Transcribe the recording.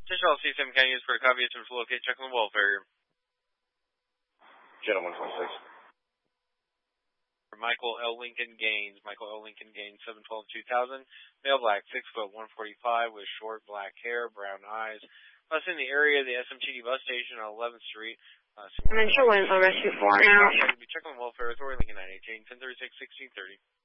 Attention all C7 can use for a copy to locate check on the welfare. Channel 126. For Michael L. Lincoln Gaines. Michael L. Lincoln Gaines, 712-2000. Male black, 6 foot 145 with short black hair, brown eyes. Bus in the area of the SMTD bus station on 11th Street. I'm in Sherwin, Rescue 4 now. Be check on welfare authority, Lincoln 918, 1036, 1630.